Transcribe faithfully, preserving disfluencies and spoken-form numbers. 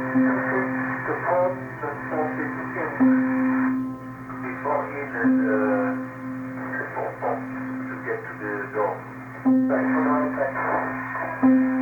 The port, the port is in before in and uh, to get to the door. That's what I